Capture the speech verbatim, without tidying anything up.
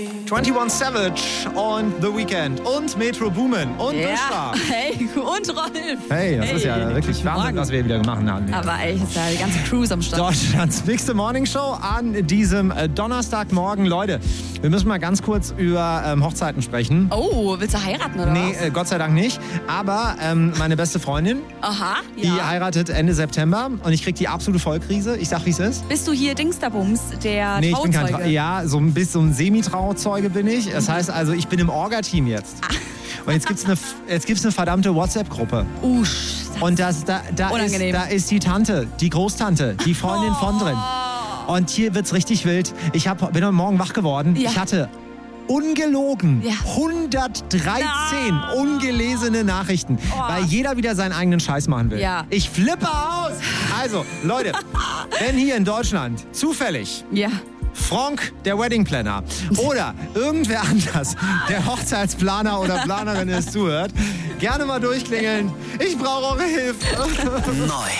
einundzwanzig Savage und The Weeknd und Metro Boomin und Ja. Bushra. Hey, und Rolf. Hey, das Hey. ist ja wirklich Guten Wahnsinn, Morgen. was wir wieder gemacht haben. Aber ey, ist ja die ganze Cruise am Start. Deutschlands bigste Morningshow an diesem äh, Donnerstagmorgen. Leute, wir müssen mal ganz kurz über ähm, Hochzeiten sprechen. Oh, willst du heiraten oder Nee, was? äh, Gott sei Dank nicht. Aber ähm, meine beste Freundin, Aha, die ja. heiratet Ende September und ich krieg die absolute Vollkrise. Ich sag, wie es ist. Bist du hier Dingsterbums, der Nee, ich bin Trauzeuge? kein Trau Ja, so ein bisschen so ein Semi-Trauzeuge bin ich. Das heißt also, ich bin im Orga-Team jetzt. Und jetzt gibt's eine, jetzt gibt's eine verdammte WhatsApp-Gruppe. Usch. Und das, da, da, ist, Unangenehm. da ist die Tante, die Großtante, die Freundin von drin. Und hier wird's richtig wild. Ich hab, bin heute Morgen wach geworden. Ja. Ich hatte ungelogen Ja. hundertdreizehn Na. ungelesene Nachrichten, Oh. weil jeder wieder seinen eigenen Scheiß machen will. Ja. Ich flippe aus. Also, Leute, wenn hier in Deutschland zufällig Ja. Frank, der Wedding Planner, oder irgendwer anders, der Hochzeitsplaner oder Planerin ist, zuhört, gerne mal durchklingeln. Ich brauche eure Hilfe. Neu.